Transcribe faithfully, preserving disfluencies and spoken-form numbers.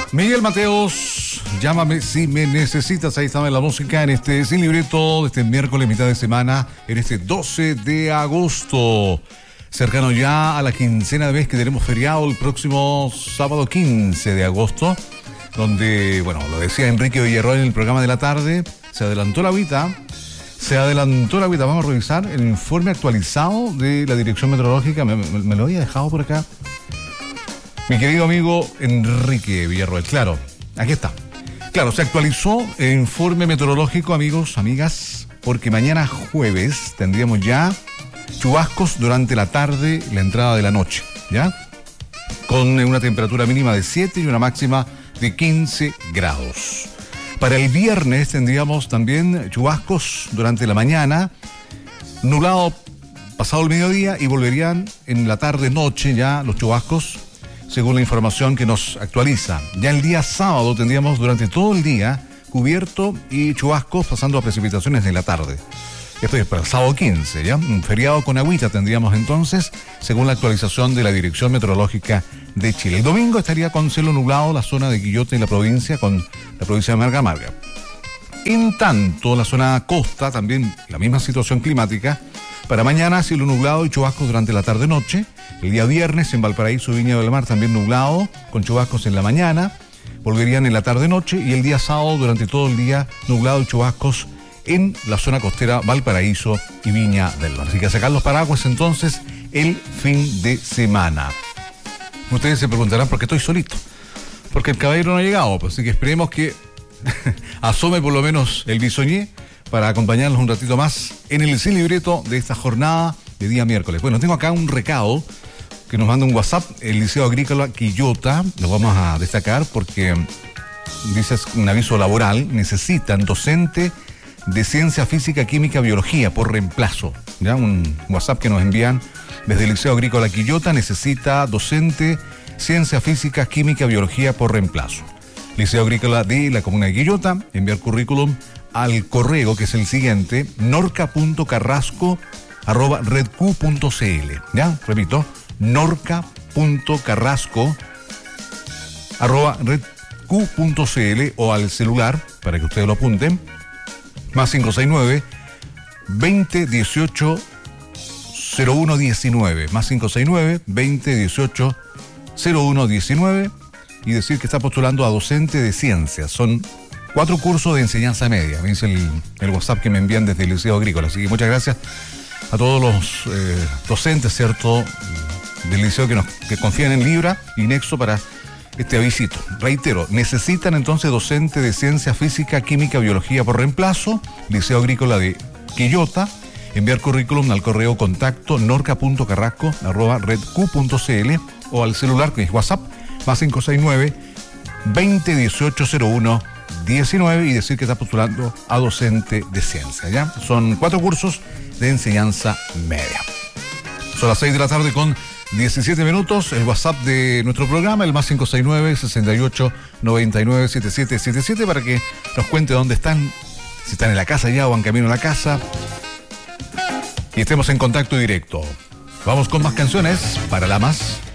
Miguel Mateos, llámame si me necesitas. Ahí estaba la música en este Sin Libreto de este miércoles, mitad de semana, en este doce de agosto. Cercano ya a la quincena de mes, que tenemos feriado el próximo sábado quince de agosto, donde, bueno, lo decía Enrique Villarroel en el programa de la tarde, se adelantó la agüita, se adelantó la agüita. Vamos a revisar el informe actualizado de la Dirección Meteorológica. Me, me, me lo había dejado por acá mi querido amigo Enrique Villarroel. Claro, aquí está. Claro, se actualizó el informe meteorológico, amigos, amigas, porque mañana jueves tendríamos ya chubascos durante la tarde, la entrada de la noche, ¿ya? Con una temperatura mínima de siete y una máxima de quince grados. Para el viernes tendríamos también chubascos durante la mañana, nublado pasado el mediodía, y volverían en la tarde-noche ya los chubascos, según la información que nos actualiza. Ya el día sábado tendríamos durante todo el día cubierto y chubascos, pasando a precipitaciones en la tarde. Esto es para el sábado quince, ¿ya? Un feriado con agüita tendríamos entonces, según la actualización de la Dirección Meteorológica de Chile. El domingo estaría con cielo nublado la zona de Quillota y la provincia, con la provincia de Marga Marga. En tanto, la zona costa, también la misma situación climática. Para mañana, cielo nublado y chubascos durante la tarde-noche. El día viernes en Valparaíso, Viña del Mar, también nublado, con chubascos en la mañana. Volverían en la tarde-noche. Y el día sábado, durante todo el día, nublado y chubascos en la zona costera, Valparaíso y Viña del Mar. Así que a sacar los paraguas entonces el fin de semana. Ustedes se preguntarán por qué estoy solito. Porque el caballero no ha llegado, pues, así que esperemos que asome por lo menos el bisoñé para acompañarnos un ratito más en el Sin Libreto de esta jornada de día miércoles. Bueno, tengo acá un recado que nos manda un WhatsApp, el Liceo Agrícola Quillota. Lo vamos a destacar porque dice, es un aviso laboral, necesitan docente de ciencia física, química, biología por reemplazo. Ya, un WhatsApp que nos envían desde el Liceo Agrícola Quillota, necesita docente ciencia física, química, biología por reemplazo. Liceo Agrícola de la comuna de Quillota, enviar currículum al correo que es el siguiente, norca punto carrasco arroba redq punto cl. Ya, repito, norca punto carrasco arroba redq punto cl, o al celular para que ustedes lo apunten, más cinco seis nueve, veinte dieciocho cero uno diecinueve, más cinco seis nueve, veinte dieciocho cero uno diecinueve, y decir que está postulando a docente de ciencias. Son cuatro cursos de enseñanza media, me dice el, el WhatsApp que me envían desde el Liceo Agrícola. Así que muchas gracias a todos los eh, docentes, ¿cierto?, del liceo que, nos, que confían en Libra y Nexo para este avisito. Reitero, necesitan entonces docente de ciencia física, química, biología por reemplazo, Liceo Agrícola de Quillota. Enviar currículum al correo contacto norca punto carrasco arroba redq punto cl, o al celular que es WhatsApp, más cinco seis nueve, veinte dieciocho cero uno diecinueve, y decir que está postulando a docente de ciencia, ¿ya? Son cuatro cursos de enseñanza media. Son las seis de la tarde con diecisiete minutos. El WhatsApp de nuestro programa, el más cinco seis nueve, sesenta y ocho, noventa y nueve, setenta y siete setenta y siete, para que nos cuente dónde están, si están en la casa ya o en camino a la casa, y estemos en contacto directo. Vamos con más canciones para la más.